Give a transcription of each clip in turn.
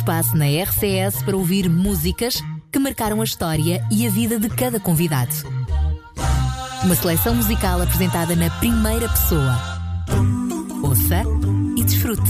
Passe na RCS para ouvir músicas que marcaram a história e a vida de cada convidado. Uma seleção musical apresentada na primeira pessoa. Ouça e desfrute.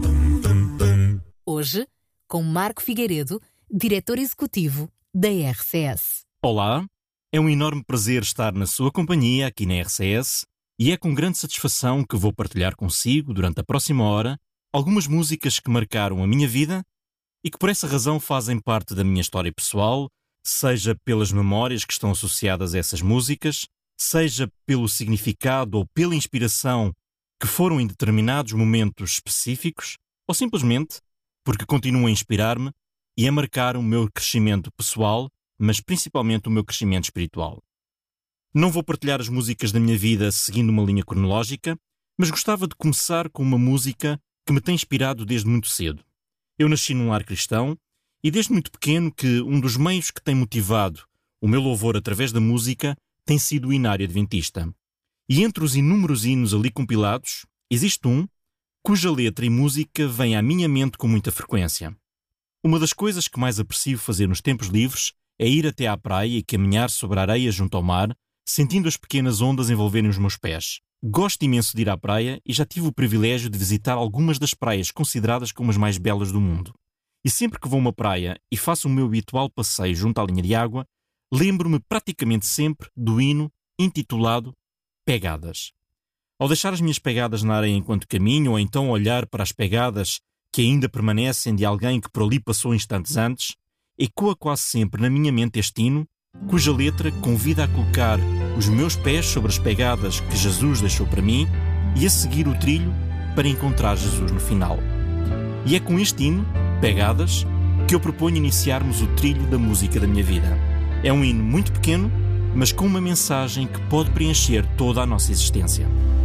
Hoje, com Marco Figueiredo, diretor executivo da RCS. Olá, é um enorme prazer estar na sua companhia aqui na RCS e é com grande satisfação que vou partilhar consigo, durante a próxima hora, algumas músicas que marcaram a minha vida e que por essa razão fazem parte da minha história pessoal, seja pelas memórias que estão associadas a essas músicas, seja pelo significado ou pela inspiração que foram em determinados momentos específicos, ou simplesmente porque continuam a inspirar-me e a marcar o meu crescimento pessoal, mas principalmente o meu crescimento espiritual. Não vou partilhar as músicas da minha vida seguindo uma linha cronológica, mas gostava de começar com uma música que me tem inspirado desde muito cedo. Eu nasci num lar cristão e desde muito pequeno que um dos meios que tem motivado o meu louvor através da música tem sido o Inário Adventista. E entre os inúmeros hinos ali compilados, existe um cuja letra e música vêm à minha mente com muita frequência. Uma das coisas que mais aprecio fazer nos tempos livres é ir até à praia e caminhar sobre a areia junto ao mar, sentindo as pequenas ondas envolverem os meus pés. Gosto imenso de ir à praia e já tive o privilégio de visitar algumas das praias consideradas como as mais belas do mundo. E sempre que vou a uma praia e faço o meu habitual passeio junto à linha de água, lembro-me praticamente sempre do hino intitulado Pegadas. Ao deixar as minhas pegadas na areia enquanto caminho, ou então olhar para as pegadas que ainda permanecem de alguém que por ali passou instantes antes, ecoa quase sempre na minha mente este hino, cuja letra convida a colocar os meus pés sobre as pegadas que Jesus deixou para mim e a seguir o trilho para encontrar Jesus no final. E é com este hino, Pegadas, que eu proponho iniciarmos o trilho da música da minha vida. É um hino muito pequeno, mas com uma mensagem que pode preencher toda a nossa existência.